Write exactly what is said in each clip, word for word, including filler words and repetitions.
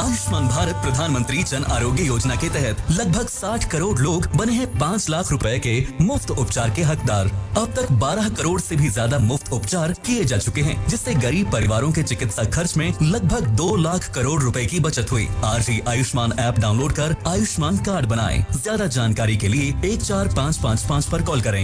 आयुष्मान भारत प्रधानमंत्री जन आरोग्य योजना के तहत लगभग साठ करोड़ लोग बने हैं पाँच लाख रुपए के मुफ्त उपचार के हकदार। अब तक बारह करोड़ से भी ज्यादा मुफ्त उपचार किए जा चुके हैं, जिससे गरीब परिवारों के चिकित्सा खर्च में लगभग दो लाख करोड़ रुपए की बचत हुई। आज ही आयुष्मान ऐप डाउनलोड कर आयुष्मान कार्ड बनाएं। ज्यादा जानकारी के लिए एक चार पाँच पाँच पाँच पर कॉल करें।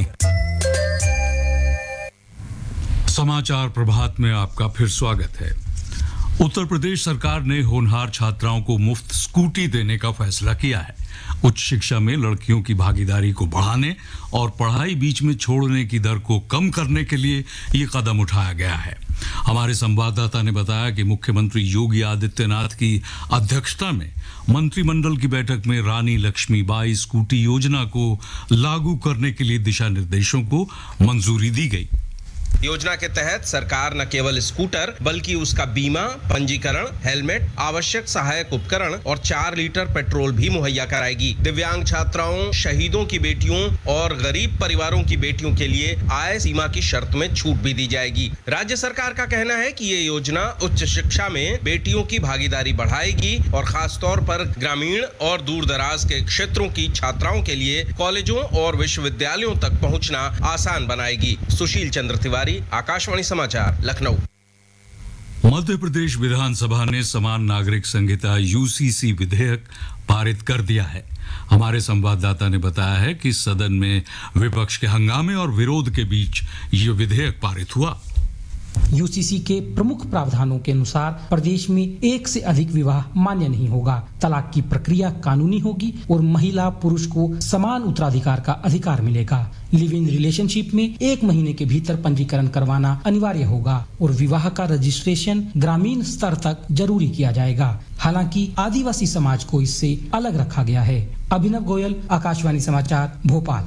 समाचार प्रभात में आपका फिर स्वागत है। उत्तर प्रदेश सरकार ने होनहार छात्राओं को मुफ्त स्कूटी देने का फैसला किया है। उच्च शिक्षा में लड़कियों की भागीदारी को बढ़ाने और पढ़ाई बीच में छोड़ने की दर को कम करने के लिए ये कदम उठाया गया है। हमारे संवाददाता ने बताया कि मुख्यमंत्री योगी आदित्यनाथ की अध्यक्षता में मंत्रिमंडल की बैठक में रानी लक्ष्मीबाई स्कूटी योजना को लागू करने के लिए दिशा निर्देशों को मंजूरी दी गई। योजना के तहत सरकार न केवल स्कूटर बल्कि उसका बीमा, पंजीकरण, हेलमेट, आवश्यक सहायक उपकरण और चार लीटर पेट्रोल भी मुहैया कराएगी। दिव्यांग छात्राओं, शहीदों की बेटियों और गरीब परिवारों की बेटियों के लिए आय सीमा की शर्त में छूट भी दी जाएगी। राज्य सरकार का कहना है कि ये योजना उच्च शिक्षा में बेटियों की भागीदारी बढ़ाएगी और खास तौर पर ग्रामीण और दूर दराज के क्षेत्रों की छात्राओं के लिए कॉलेजों और विश्वविद्यालयों तक पहुँचना आसान बनाएगी। सुशील चंद्र तिवारी, आकाशवाणी समाचार, लखनऊ। मध्य प्रदेश विधानसभा ने समान नागरिक संहिता यूसीसी विधेयक पारित कर दिया है। हमारे संवाददाता ने बताया है कि सदन में विपक्ष के हंगामे और विरोध के बीच ये विधेयक पारित हुआ। यूसीसी के प्रमुख प्रावधानों के अनुसार प्रदेश में एक से अधिक विवाह मान्य नहीं होगा, तलाक की प्रक्रिया कानूनी होगी और महिला पुरुष को समान उत्तराधिकार का अधिकार मिलेगा। लिव इन रिलेशनशिप में एक महीने के भीतर पंजीकरण करवाना अनिवार्य होगा और विवाह का रजिस्ट्रेशन ग्रामीण स्तर तक जरूरी किया जाएगा। हालांकि आदिवासी समाज को इससे अलग रखा गया है। अभिनव गोयल, आकाशवाणी समाचार, भोपाल।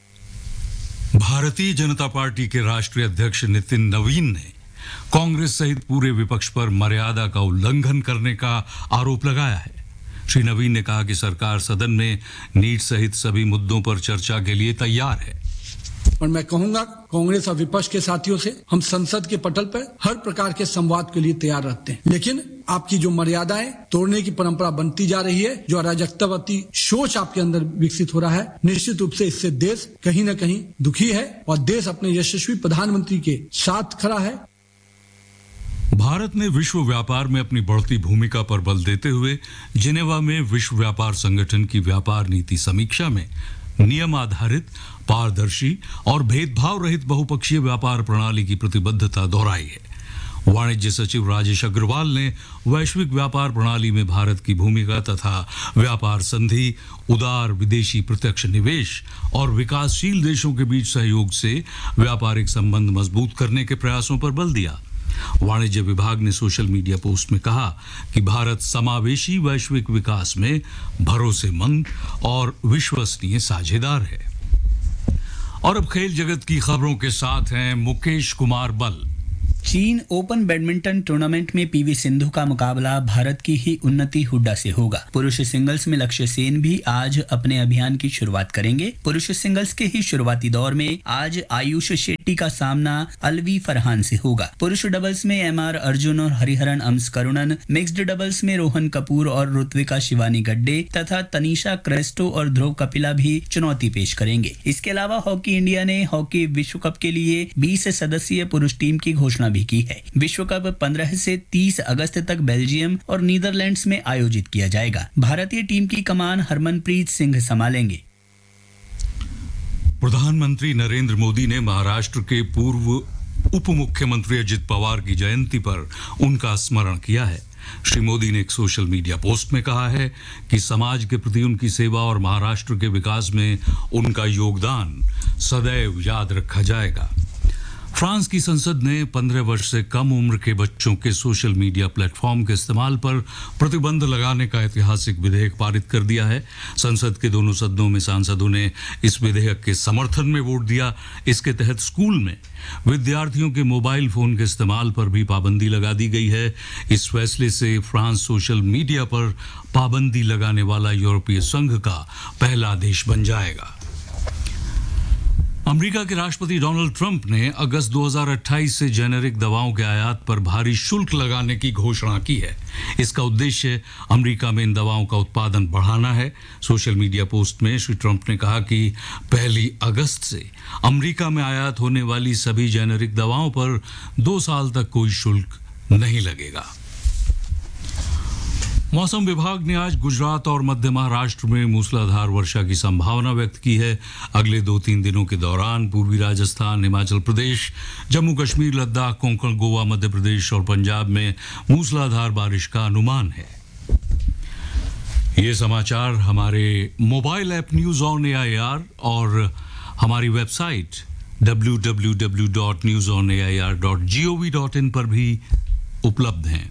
भारतीय जनता पार्टी के राष्ट्रीय अध्यक्ष नितिन नवीन ने कांग्रेस सहित पूरे विपक्ष पर मर्यादा का उल्लंघन करने का आरोप लगाया है। श्री नवीन ने कहा कि सरकार सदन में नीट सहित सभी मुद्दों पर चर्चा के लिए तैयार है। और मैं कहूंगा कांग्रेस और विपक्ष के साथियों से, हम संसद के पटल पर हर प्रकार के संवाद के लिए तैयार रहते हैं, लेकिन आपकी जो मर्यादाएं तोड़ने की परंपरा बनती जा रही है, जो अराजकतावादी सोच आपके अंदर विकसित हो रहा है, निश्चित रूप से इससे देश कहीं न कहीं दुखी है और देश अपने यशस्वी प्रधानमंत्री के साथ खड़ा है। भारत ने विश्व व्यापार में अपनी बढ़ती भूमिका पर बल देते हुए जिनेवा में विश्व व्यापार संगठन की व्यापार नीति समीक्षा में नियम आधारित, पारदर्शी और भेदभाव रहित बहुपक्षीय व्यापार प्रणाली की प्रतिबद्धता दोहराई है। वाणिज्य सचिव राजेश अग्रवाल ने वैश्विक व्यापार प्रणाली में भारत की भूमिका तथा व्यापार संधि, उदार विदेशी प्रत्यक्ष निवेश और विकासशील देशों के बीच सहयोग से व्यापारिक संबंध मजबूत करने के प्रयासों पर बल दिया। वाणिज्य विभाग ने सोशल मीडिया पोस्ट में कहा कि भारत समावेशी वैश्विक विकास में भरोसेमंद और विश्वसनीय साझेदार है। और अब खेल जगत की खबरों के साथ हैं मुकेश कुमार बल। चीन ओपन बैडमिंटन टूर्नामेंट में पीवी सिंधु का मुकाबला भारत की ही उन्नति हुड्डा से होगा। पुरुष सिंगल्स में लक्ष्य सेन भी आज अपने अभियान की शुरुआत करेंगे। पुरुष सिंगल्स के ही शुरुआती दौर में आज आयुष शेट्टी का सामना अलवी फरहान से होगा। पुरुष डबल्स में एम आर अर्जुन और हरिहरन अम्स करुणन, मिक्स्ड डबल्स में रोहन कपूर और ऋत्विका शिवानी गड्डे तथा तनीषा क्रेस्टो और ध्रुव कपिला भी चुनौती पेश करेंगे। इसके अलावा हॉकी इंडिया ने हॉकी विश्व कप के लिए बीस सदस्यीय पुरुष टीम की घोषणा भी की है। विश्व कप पंद्रह से तीस अगस्त तक बेल्जियम और नीदरलैंड्स में आयोजित किया जाएगा। भारतीय टीम की कमान हरमनप्रीत सिंह संभालेंगे। प्रधानमंत्री नरेंद्र मोदी ने महाराष्ट्र के पूर्व उप मुख्यमंत्री अजित पवार की जयंती पर उनका स्मरण किया है। श्री मोदी ने एक सोशल मीडिया पोस्ट में कहा है कि समाज के प्रति उनकी सेवा और महाराष्ट्र के विकास में उनका योगदान सदैव याद रखा जाएगा। फ्रांस की संसद ने पंद्रह वर्ष से कम उम्र के बच्चों के सोशल मीडिया प्लेटफॉर्म के इस्तेमाल पर प्रतिबंध लगाने का ऐतिहासिक विधेयक पारित कर दिया है। संसद के दोनों सदनों में सांसदों ने इस विधेयक के समर्थन में वोट दिया। इसके तहत स्कूल में विद्यार्थियों के मोबाइल फोन के इस्तेमाल पर भी पाबंदी लगा दी गई है। इस फैसले से फ्रांस सोशल मीडिया पर पाबंदी लगाने वाला यूरोपीय संघ का पहला देश बन जाएगा। अमेरिका के राष्ट्रपति डोनाल्ड ट्रंप ने अगस्त दो हज़ार अट्ठाईस से जेनेरिक दवाओं के आयात पर भारी शुल्क लगाने की घोषणा की है। इसका उद्देश्य अमेरिका में इन दवाओं का उत्पादन बढ़ाना है। सोशल मीडिया पोस्ट में श्री ट्रंप ने कहा कि पहली अगस्त से अमेरिका में आयात होने वाली सभी जेनेरिक दवाओं पर दो साल तक कोई शुल्क नहीं लगेगा। मौसम विभाग ने आज गुजरात और मध्य महाराष्ट्र में मूसलाधार वर्षा की संभावना व्यक्त की है। अगले दो तीन दिनों के दौरान पूर्वी राजस्थान, हिमाचल प्रदेश, जम्मू कश्मीर, लद्दाख, कोंकण, गोवा, मध्य प्रदेश और पंजाब में मूसलाधार बारिश का अनुमान है। ये समाचार हमारे mobile app news on AIR और हमारी website W W W dot news on A I R dot G O V dot in पर भी उपलब्ध हैं।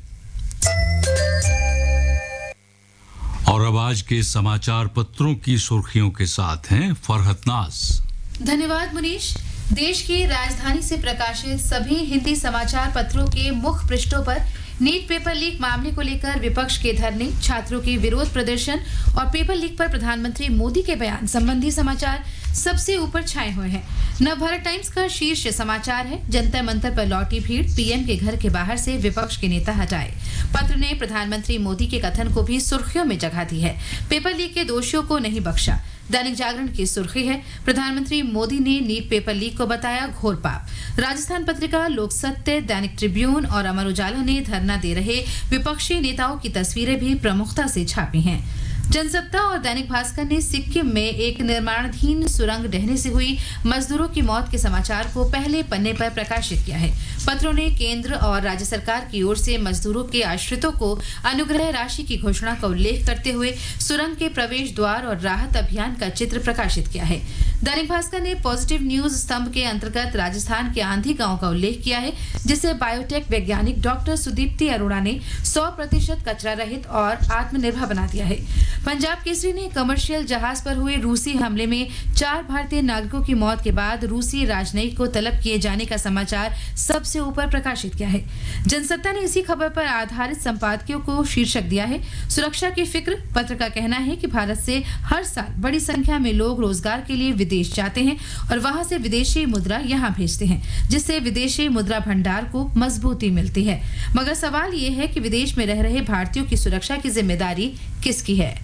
और अब आज के समाचार पत्रों की सुर्खियों के साथ हैं फरहत नाज। धन्यवाद मुनीश। देश की राजधानी से प्रकाशित सभी हिंदी समाचार पत्रों के मुख्य पृष्ठों पर नीट पेपर लीक मामले को लेकर विपक्ष के धरने, छात्रों के विरोध प्रदर्शन और पेपर लीक पर प्रधानमंत्री मोदी के बयान संबंधी समाचार सबसे ऊपर छाए हुए हैं। नवभारत टाइम्स का शीर्ष समाचार है, जंतर मंतर पर लौटी भीड़, पीएम के घर के बाहर से विपक्ष के नेता हटाए। पत्र ने प्रधानमंत्री मोदी के कथन को भी सुर्खियों में जगह दी है। पेपर लीक के दोषियों को नहीं बख्शा। दैनिक जागरण की सुर्खी है, प्रधानमंत्री मोदी ने नीट पेपर लीक को बताया घोर पाप। राजस्थान पत्रिका, लोक सत्य, दैनिक ट्रिब्यून और अमर उजाला ने धरना दे रहे विपक्षी नेताओं की तस्वीरें भी प्रमुखता से छापी हैं। जनसत्ता और दैनिक भास्कर ने सिक्किम में एक निर्माणाधीन सुरंग ढहने से हुई मजदूरों की मौत के समाचार को पहले पन्ने पर प्रकाशित किया है। पत्रों ने केंद्र और राज्य सरकार की ओर से मजदूरों के आश्रितों को अनुग्रह राशि की घोषणा का उल्लेख करते हुए सुरंग के प्रवेश द्वार और राहत अभियान का चित्र प्रकाशित किया है। दैनिक भास्कर ने पॉजिटिव न्यूज स्तंभ के अंतर्गत राजस्थान के आंधी गांव का उल्लेख किया है, जिसे बायोटेक वैज्ञानिक डॉक्टर सुदीप्ति अरोड़ा ने सौ प्रतिशत कचरा रहित और आत्मनिर्भर बना दिया है। पंजाब केसरी ने कमर्शियल जहाज पर हुए रूसी हमले में चार भारतीय नागरिकों की मौत के बाद रूसी राजनयिक को तलब किए जाने का समाचार सबसे ऊपर प्रकाशित किया है। जनसत्ता ने इसी खबर पर आधारित संपादकीय को शीर्षक दिया है, सुरक्षा की फिक्र। पत्र का कहना है कि भारत से हर साल बड़ी संख्या में लोग रोजगार के लिए विदेश जाते हैं और वहां से विदेशी मुद्रा यहां भेजते हैं, जिससे विदेशी मुद्रा भंडार को मजबूती मिलती है। मगर सवाल यह है कि विदेश में रह रहे भारतीयों की सुरक्षा की जिम्मेदारी किसकी है?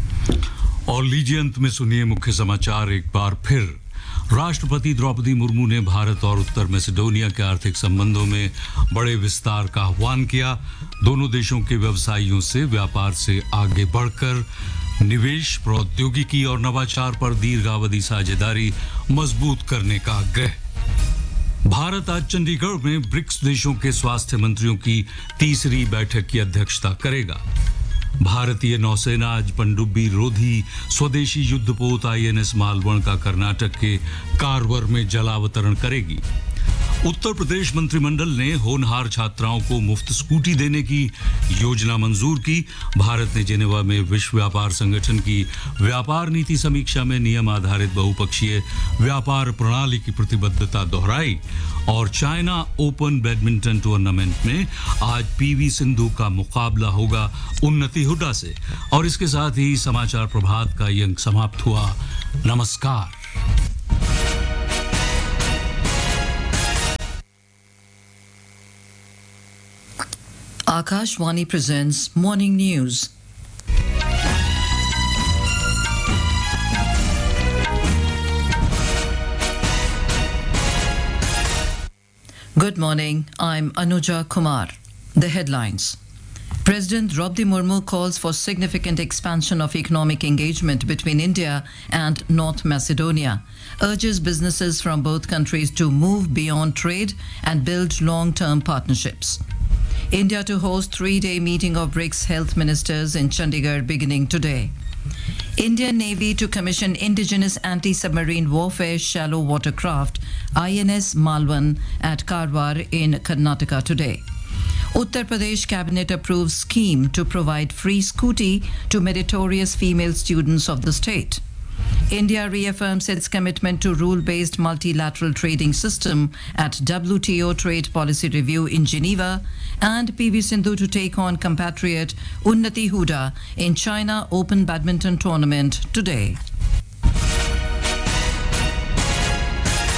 और लीजिए अंत में सुनिए मुख्य समाचार एक बार फिर। राष्ट्रपति द्रौपदी मुर्मू ने भारत और उत्तर मैसेडोनिया के आर्थिक संबंधों में बड़े विस्तार का आह्वान किया। दोनों देशों के व्यवसायियों से व्यापार से आगे बढ़कर निवेश, प्रौद्योगिकी और नवाचार पर दीर्घावधि साझेदारी मजबूत करने का आग्रह। भारत आज चंडीगढ़ में ब्रिक्स देशों के स्वास्थ्य मंत्रियों की तीसरी बैठक की अध्यक्षता करेगा। भारतीय नौसेना आज पनडुब्बी रोधी स्वदेशी युद्धपोत आई एन एस मालवण का कर्नाटक के कारवर में जलावतरण करेगी। उत्तर प्रदेश मंत्रिमंडल ने होनहार छात्राओं को मुफ्त स्कूटी देने की योजना मंजूर की। भारत ने जेनेवा में विश्व व्यापार संगठन की व्यापार नीति समीक्षा में नियम आधारित बहुपक्षीय व्यापार प्रणाली की प्रतिबद्धता दोहराई। और चाइना ओपन बैडमिंटन टूर्नामेंट में आज पीवी सिंधु का मुकाबला होगा उन्नति हुड्डा से। और इसके साथ ही समाचार प्रभात का ये अंक समाप्त हुआ। नमस्कार। Akashvani presents Morning News. Good morning, I'm Anuja Kumar. The headlines. President Draupadi Murmu calls for significant expansion of economic engagement between India and North Macedonia, urges businesses from both countries to move beyond trade and build long-term partnerships. India to host three-day meeting of BRICS health ministers in Chandigarh beginning today. Indian Navy to commission indigenous anti-submarine warfare shallow watercraft I N S Malwan at Karwar in Karnataka today. Uttar Pradesh Cabinet approves scheme to provide free scooty to meritorious female students of the state. India reaffirms its commitment to rule-based multilateral trading system at W T O trade policy review in Geneva, and P V Sindhu to take on compatriot Unnati Huda in China Open Badminton Tournament today.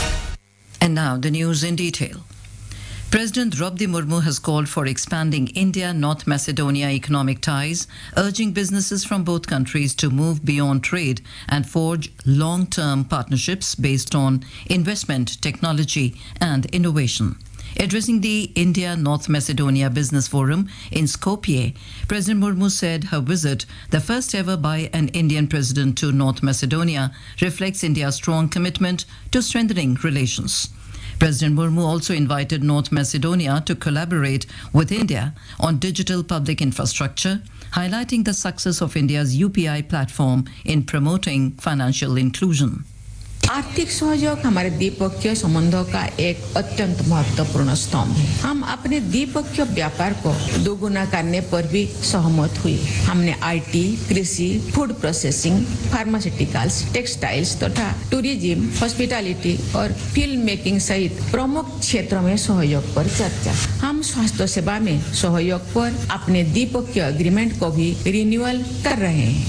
And now the news in detail. President Draupadi Murmu has called for expanding India-North Macedonia economic ties, urging businesses from both countries to move beyond trade and forge long-term partnerships based on investment, technology and innovation. Addressing the India-North Macedonia Business Forum in Skopje, President Murmu said her visit, the first ever by an Indian president to North Macedonia, reflects India's strong commitment to strengthening relations. President Murmu also invited North Macedonia to collaborate with India on digital public infrastructure, highlighting the success of India's U P I platform in promoting financial inclusion. आर्थिक सहयोग हमारे द्विपक्षीय संबंधों का एक अत्यंत महत्वपूर्ण स्तंभ है। हम अपने द्विपक्षीय व्यापार को दोगुना करने पर भी सहमत हुए। हमने आईटी, कृषि, फूड प्रोसेसिंग, फार्मास्यूटिकल्स, टेक्सटाइल्स तथा टूरिज्म, हॉस्पिटैलिटी और फिल्म मेकिंग सहित प्रमुख क्षेत्रों में सहयोग पर चर्चा। हम स्वास्थ्य सेवा में सहयोग पर अपने द्विपक्षीय एग्रीमेंट को भी रिन्यूअल कर रहे हैं।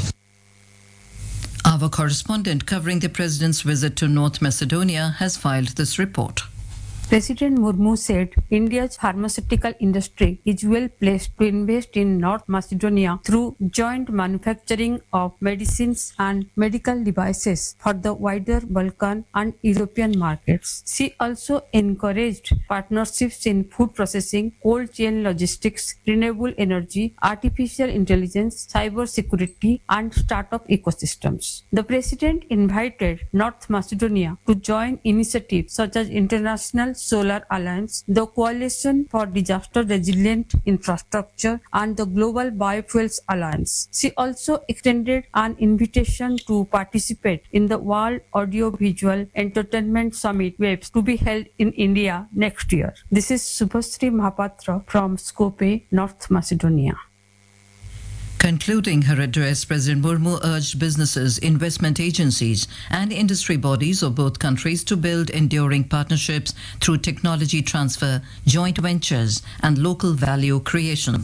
Our correspondent covering the president's visit to North Macedonia has filed this report. President Murmu said India's pharmaceutical industry is well placed to invest in North Macedonia through joint manufacturing of medicines and medical devices for the wider Balkan and European markets. She also encouraged partnerships in food processing, cold chain logistics, renewable energy, artificial intelligence, cyber security, and startup ecosystems. The president invited North Macedonia to join initiatives such as International Solar Alliance, the Coalition for Disaster Resilient Infrastructure, and the Global Biofuels Alliance. She also extended an invitation to participate in the World Audiovisual Entertainment Summit WAVES to be held in India next year. This is Subhasri Mahapatra from Skopje, North Macedonia. Concluding her address, President Murmu urged businesses, investment agencies and industry bodies of both countries to build enduring partnerships through technology transfer, joint ventures and local value creation.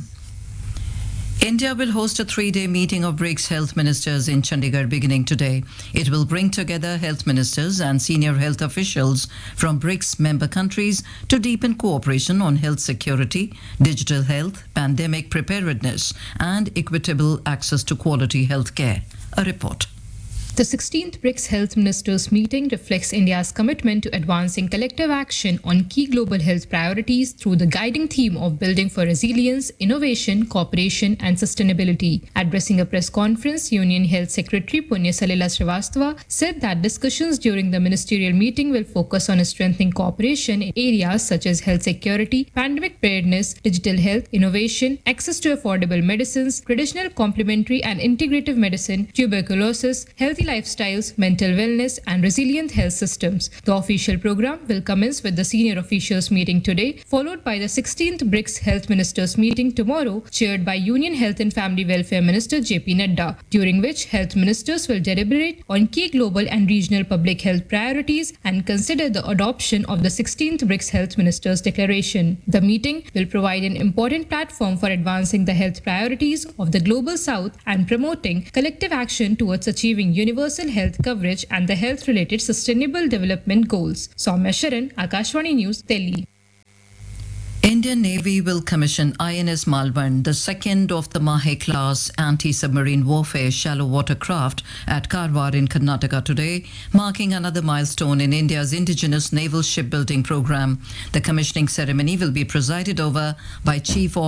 India will host a three-day meeting of BRICS health ministers in Chandigarh beginning today. It will bring together health ministers and senior health officials from BRICS member countries to deepen cooperation on health security, digital health, pandemic preparedness, and equitable access to quality health care. A report. The sixteenth BRICS Health Ministers meeting reflects India's commitment to advancing collective action on key global health priorities through the guiding theme of building for resilience, innovation, cooperation and sustainability. Addressing a press conference, Union Health Secretary Punya Salila Srivastava said that discussions during the ministerial meeting will focus on strengthening cooperation in areas such as health security, pandemic preparedness, digital health, innovation, access to affordable medicines, traditional complementary and integrative medicine, tuberculosis, healthy lifestyles, mental wellness, and resilient health systems. The official program will commence with the senior officials meeting today, followed by the sixteenth BRICS Health Ministers meeting tomorrow, chaired by Union Health and Family Welfare Minister J P Nadda, during which health ministers will deliberate on key global and regional public health priorities and consider the adoption of the sixteenth BRICS Health Ministers Declaration. The meeting will provide an important platform for advancing the health priorities of the Global South and promoting collective action towards achieving universal universal health coverage and the health-related sustainable development goals. Soumya Sharan, Akashvani News, Delhi. Indian Navy will commission I N S Malvan, the second of the Mahe-class anti-submarine warfare shallow water craft at Karwar in Karnataka today, marking another milestone in India's indigenous naval shipbuilding program. The commissioning ceremony will be presided over by Chief